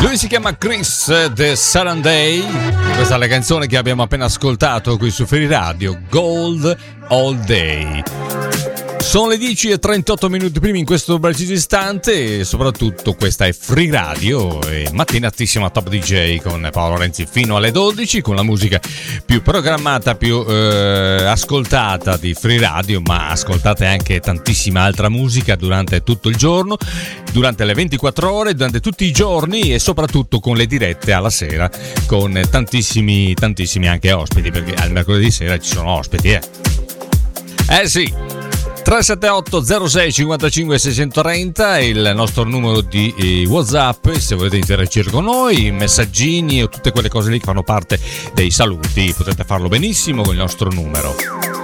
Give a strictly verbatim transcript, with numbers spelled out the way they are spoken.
Lui si chiama Chris The Sunday. Questa è la canzone che abbiamo appena ascoltato qui su Free Radio, Gold All Day. Sono le dieci e trentotto minuti primi in questo preciso istante e soprattutto questa è Free Radio e mattinatissima Top D J con Paolo Renzi fino alle dodici con la musica più programmata, più eh, ascoltata di Free Radio, ma ascoltate anche tantissima altra musica durante tutto il giorno, durante le ventiquattro ore, durante tutti i giorni e soprattutto con le dirette alla sera con tantissimi, tantissimi anche ospiti, perché al mercoledì sera ci sono ospiti, eh. Eh sì. tre sette otto zero sei cinquantacinque seicentotrenta è il nostro numero di eh, WhatsApp se volete interagire con noi, messaggini o tutte quelle cose lì che fanno parte dei saluti, potete farlo benissimo con il nostro numero.